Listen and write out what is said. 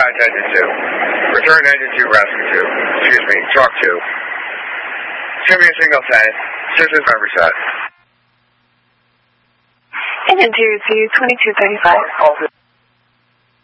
contact engine 2. Return engine 2, rescue 2. Excuse me, truck 2. Give me a single set. Systems are reset. Engine 2 to 2235.